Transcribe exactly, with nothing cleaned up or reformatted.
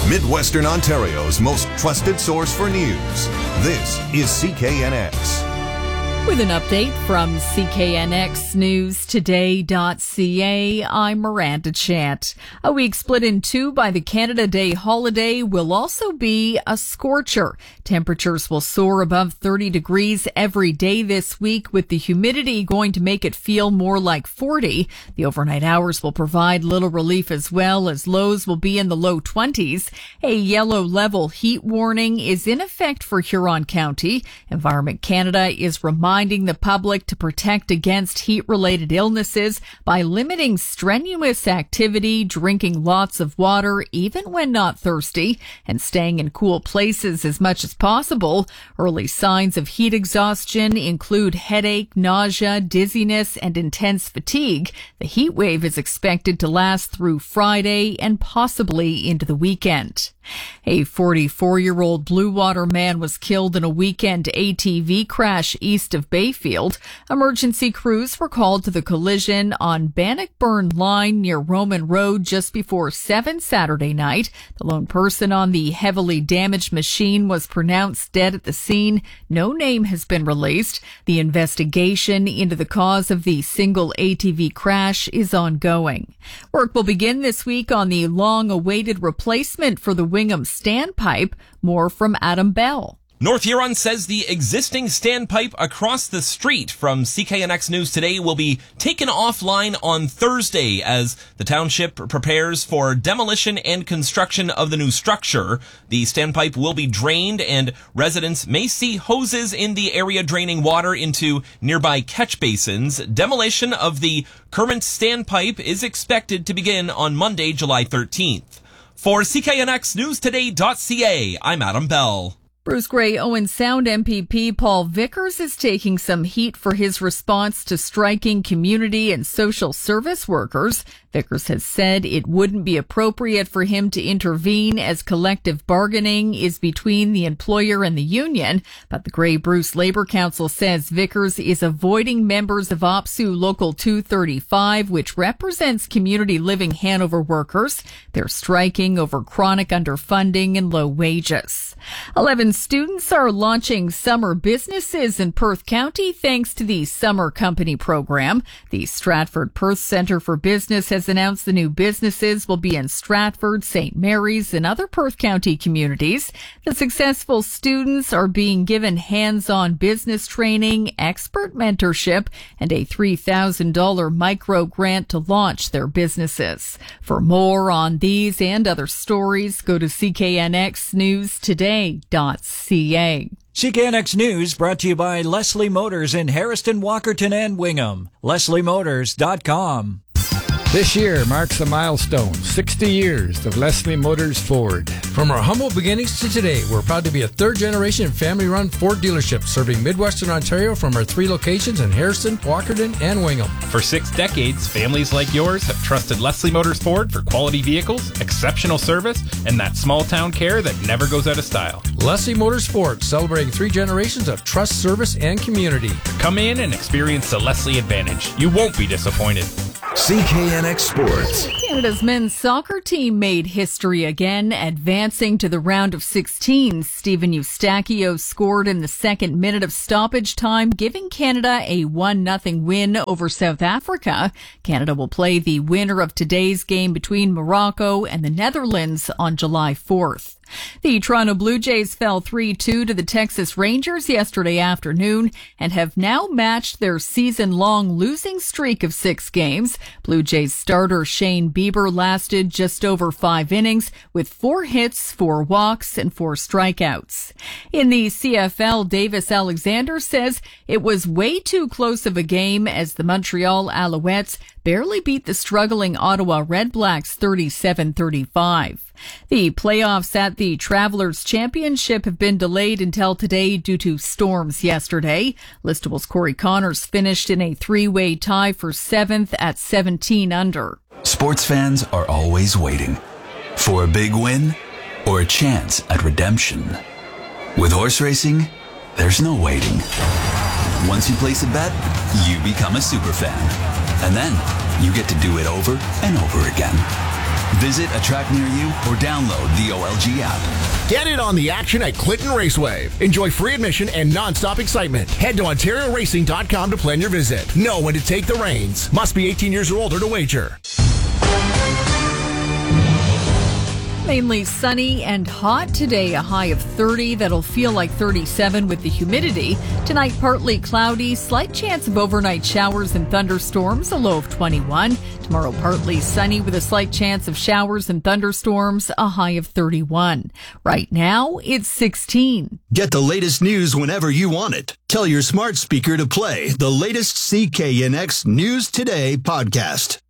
Midwestern Ontario's most trusted source for news. This is C K N X. With an update from C K N X News Today dot C A, I'm Miranda Chant. A week split in two by the Canada Day holiday will also be a scorcher. Temperatures will soar above thirty degrees every day this week, with the humidity going to make it feel more like forty. The overnight hours will provide little relief as well, as lows will be in the low twenties. A yellow level heat warning is in effect for Huron County. Environment Canada is reminding reminding the public to protect against heat-related illnesses by limiting strenuous activity, drinking lots of water even when not thirsty, and staying in cool places as much as possible. Early signs of heat exhaustion include headache, nausea, dizziness, and intense fatigue. The heat wave is expected to last through Friday and possibly into the weekend. A forty-four-year-old Blue Water man was killed in a weekend A T V crash east of Bayfield. Emergency crews were called to the collision on Bannockburn Line near Roman Road just before seven Saturday night. The lone person on the heavily damaged machine was pronounced dead at the scene. No name has been released. The investigation into the cause of the single A T V crash is ongoing. Work will begin this week on the long-awaited replacement for the Wingham standpipe. More from Adam Bell. North Huron says the existing standpipe across the street from C K N X News Today will be taken offline on Thursday as the township prepares for demolition and construction of the new structure. The standpipe will be drained, and residents may see hoses in the area draining water into nearby catch basins. Demolition of the current standpipe is expected to begin on Monday, July thirteenth. For C K N X News Today dot C A, I'm Adam Bell. Bruce Grey Owen Sound M P P Paul Vickers is taking some heat for his response to striking community and social service workers. Vickers has said it wouldn't be appropriate for him to intervene as collective bargaining is between the employer and the union. But the Grey Bruce Labour Council says Vickers is avoiding members of O P S U Local two thirty-five, which represents community living Hanover workers. They're striking over chronic underfunding and low wages. Eleven students are launching summer businesses in Perth County thanks to the Summer Company program. The Stratford Perth Centre for Business has announced the new businesses will be in Stratford, Saint Mary's, and other Perth County communities. The successful students are being given hands-on business training, expert mentorship, and a three thousand dollars micro grant to launch their businesses. For more on these and other stories, go to C K N X News Today dot C A. C K N X News brought to you by Leslie Motors in Harriston, Walkerton, and Wingham. Leslie Motors dot com. This year marks a milestone, sixty years of Leslie Motors Ford. From our humble beginnings to today, we're proud to be a third-generation family-run Ford dealership serving Midwestern Ontario from our three locations in Harrison, Walkerton, and Wingham. For six decades, families like yours have trusted Leslie Motors Ford for quality vehicles, exceptional service, and that small-town care that never goes out of style. Leslie Motors Ford, celebrating three generations of trust, service, and community. Come in and experience the Leslie Advantage. You won't be disappointed. C K N X Sports. Canada's men's soccer team made history again, advancing to the round of sixteen. Stephen Eustachio scored in the second minute of stoppage time, giving Canada a one nothing win over South Africa. Canada will play the winner of today's game between Morocco and the Netherlands on July fourth. The Toronto Blue Jays fell three two to the Texas Rangers yesterday afternoon and have now matched their season-long losing streak of six games. Blue Jays starter Shane Bieber lasted just over five innings with four hits, four walks, and four strikeouts. In the C F L, Davis Alexander says it was way too close of a game as the Montreal Alouettes barely beat the struggling Ottawa Redblacks thirty-seven thirty-five. The playoffs at the Travelers Championship have been delayed until today due to storms yesterday. Listable's Corey Connors finished in a three-way tie for seventh at seventeen under. Sports fans are always waiting for a big win or a chance at redemption. With horse racing, there's no waiting. Once you place a bet, you become a super fan. And then you get to do it over and over again. Visit a track near you or download the O L G app. Get in on the action at Clinton Raceway. Enjoy free admission and non-stop excitement. Head to Ontario Racing dot com to plan your visit. Know when to take the reins. Must be eighteen years or older to wager. Mainly sunny and hot today, a high of thirty. That'll feel like thirty-seven with the humidity. Tonight, partly cloudy, slight chance of overnight showers and thunderstorms, a low of twenty-one. Tomorrow, partly sunny with a slight chance of showers and thunderstorms, a high of thirty-one. Right now, it's sixteen. Get the latest news whenever you want it. Tell your smart speaker to play the latest C K N X News Today podcast.